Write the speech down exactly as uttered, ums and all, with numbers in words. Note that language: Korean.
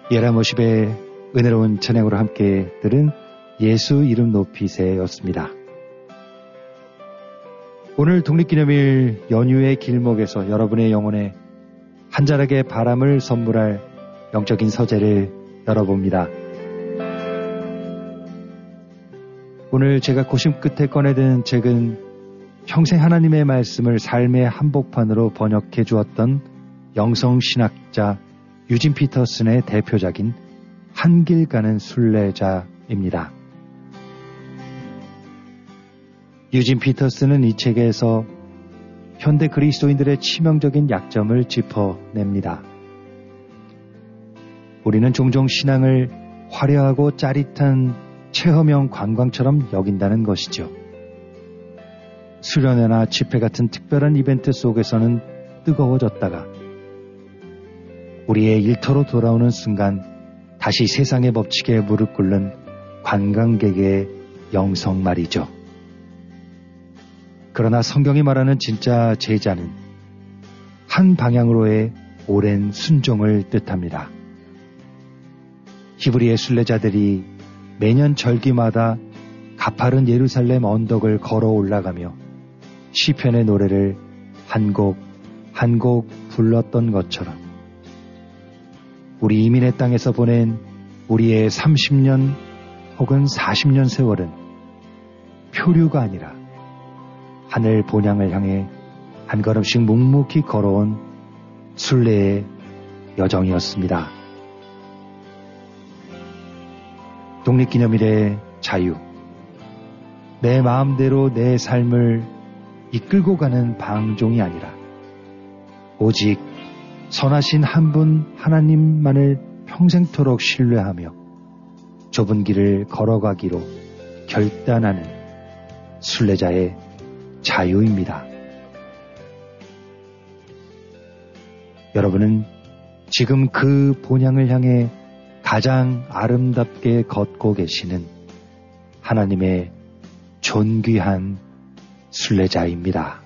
예라모십의 은혜로운 찬양으로 함께 들은 예수 이름 높이세였습니다. 오늘 독립기념일 연휴의 길목에서 여러분의 영혼에 한 자락의 바람을 선물할 영적인 서재를 열어봅니다. 오늘 제가 고심 끝에 꺼내든 책은 평생 하나님의 말씀을 삶의 한복판으로 번역해 주었던 영성신학자 유진 피터슨의 대표작인 한 길 가는 순례자입니다. 유진 피터슨은 이 책에서 현대 그리스도인들의 치명적인 약점을 짚어냅니다. 우리는 종종 신앙을 화려하고 짜릿한 체험형 관광처럼 여긴다는 것이죠. 수련회나 집회 같은 특별한 이벤트 속에서는 뜨거워졌다가 우리의 일터로 돌아오는 순간 다시 세상의 법칙에 무릎 꿇는 관광객의 영성 말이죠. 그러나 성경이 말하는 진짜 제자는 한 방향으로의 오랜 순종을 뜻합니다. 히브리의 순례자들이 매년 절기마다 가파른 예루살렘 언덕을 걸어 올라가며 시편의 노래를 한 곡 한 곡 불렀던 것처럼 우리 이민의 땅에서 보낸 우리의 삼십 년 혹은 사십 년 세월은 표류가 아니라 하늘 본향을 향해 한 걸음씩 묵묵히 걸어온 순례의 여정이었습니다. 독립기념일의 자유, 내 마음대로 내 삶을 이끌고 가는 방종이 아니라 오직 선하신 한 분 하나님만을 평생토록 신뢰하며 좁은 길을 걸어가기로 결단하는 순례자의 자유입니다. 여러분은 지금 그 본향을 향해 가장 아름답게 걷고 계시는 하나님의 존귀한 순례자입니다.